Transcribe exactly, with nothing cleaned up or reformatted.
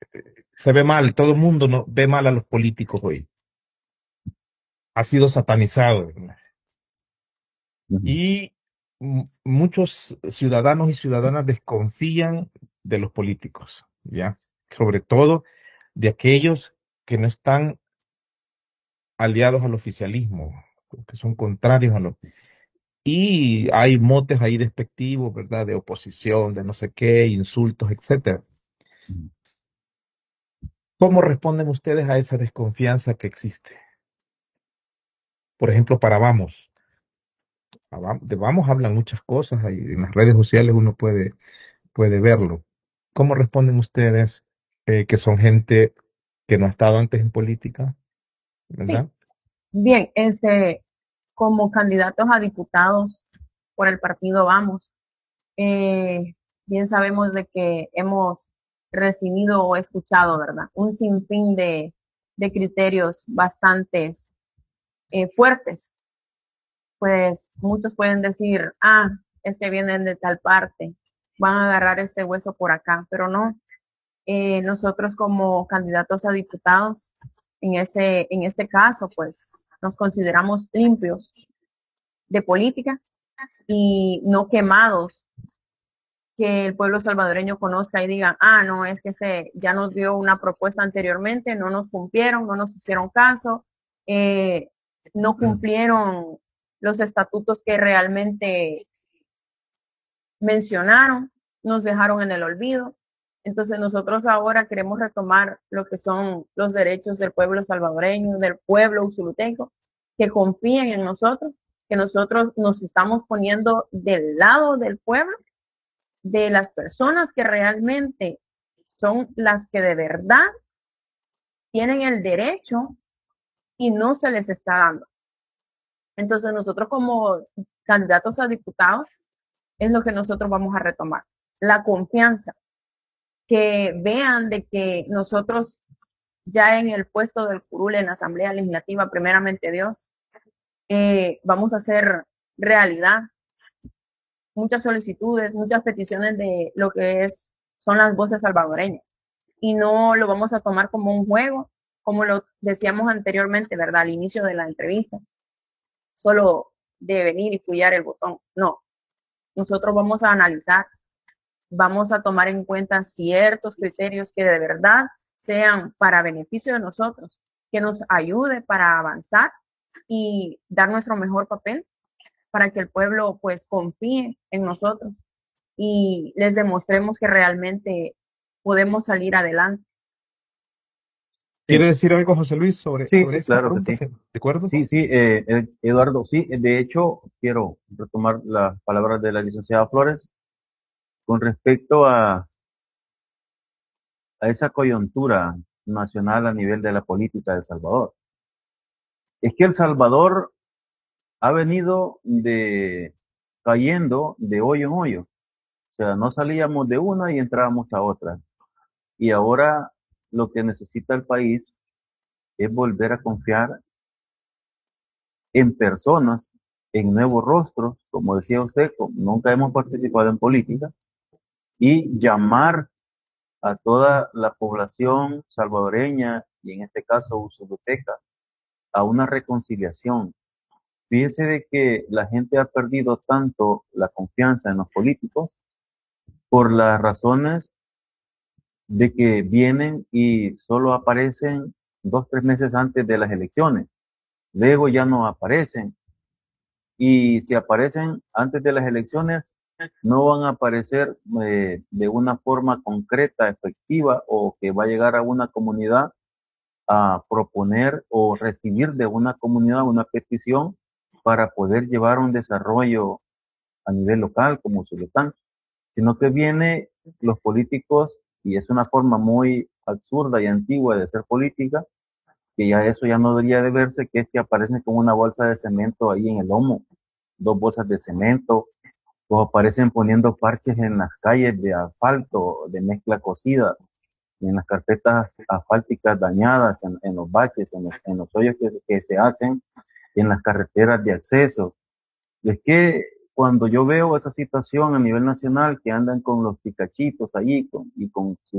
se ve mal, todo el mundo no, ve mal a los políticos hoy. Ha sido satanizado, ¿verdad? Ujú, Y m- muchos ciudadanos y ciudadanas desconfían de los políticos, ¿ya? Sobre todo de aquellos que no están aliados al oficialismo, que son contrarios a lo... Y hay motes ahí despectivos, ¿verdad? De oposición, de no sé qué, insultos, etcétera. ujú. ¿Cómo responden ustedes a esa desconfianza que existe? Por ejemplo, para Vamos. A Vam- De Vamos hablan muchas cosas, ahí en las redes sociales uno puede, puede verlo. ¿Cómo responden ustedes eh, que son gente que no ha estado antes en política, Sí, ¿verdad? bien, este, como candidatos a diputados por el partido Vamos, eh, bien sabemos de que hemos recibido o escuchado, ¿verdad? Un sinfín de, de criterios bastante eh, fuertes. Pues muchos pueden decir, ah, es que vienen de tal parte, van a agarrar este hueso por acá, pero no. Eh, nosotros como candidatos a diputados, en, ese, en este caso, pues nos consideramos limpios de política y no quemados, que el pueblo salvadoreño conozca y diga, ah, no, es que este ya nos dio una propuesta anteriormente, no nos cumplieron, no nos hicieron caso, eh, no cumplieron los estatutos que realmente mencionaron, nos dejaron en el olvido. Entonces nosotros ahora queremos retomar lo que son los derechos del pueblo salvadoreño, del pueblo usuluteco, que confíen en nosotros, que nosotros nos estamos poniendo del lado del pueblo, de las personas que realmente son las que de verdad tienen el derecho y no se les está dando. Entonces nosotros como candidatos a diputados es lo que nosotros vamos a retomar, la confianza, que vean de que nosotros ya en el puesto del curul en la Asamblea Legislativa, primeramente Dios, eh, vamos a hacer realidad muchas solicitudes, muchas peticiones de lo que es, son las voces salvadoreñas. Y no lo vamos a tomar como un juego, como lo decíamos anteriormente, ¿verdad? Al inicio de la entrevista, solo de venir y pullar el botón. No, nosotros vamos a analizar, vamos a tomar en cuenta ciertos criterios que de verdad sean para beneficio de nosotros, que nos ayude para avanzar y dar nuestro mejor papel para que el pueblo pues confíe en nosotros y les demostremos que realmente podemos salir adelante. ¿Quiere Sí, decir algo, José Luis, sobre, sí, sobre sí, esta claro que pregunta? sí. ¿Sí? ¿De acuerdo? Sí, sí, eh, eh, Eduardo, sí, de hecho, quiero retomar las palabras de la licenciada Flores con respecto a, a esa coyuntura nacional a nivel de la política de El Salvador. Es que El Salvador ha venido de cayendo de hoyo en hoyo. O sea, no salíamos de una y entrábamos a otra. Y ahora lo que necesita el país es volver a confiar en personas, en nuevos rostros, como decía usted, como nunca hemos participado en política, y llamar a toda la población salvadoreña, y en este caso usuloteca, a una reconciliación. Fíjese de que la gente ha perdido tanto la confianza en los políticos por las razones de que vienen y solo aparecen dos, tres meses antes de las elecciones. Luego ya no aparecen. Y si aparecen antes de las elecciones, no van a aparecer eh, de una forma concreta, efectiva, o que va a llegar a una comunidad a proponer o recibir de una comunidad una petición para poder llevar un desarrollo a nivel local como Zulután, sino que viene los políticos, y es una forma muy absurda y antigua de hacer política, que ya eso ya no debería de verse, que es que aparecen con una bolsa de cemento ahí en el lomo, dos bolsas de cemento, o aparecen poniendo parches en las calles de asfalto, de mezcla cocida, en las carpetas asfálticas dañadas, en, en los baches, en los, en los hoyos que, que se hacen en las carreteras de acceso. Y es que cuando yo veo esa situación a nivel nacional, que andan con los picachitos allí con, y con su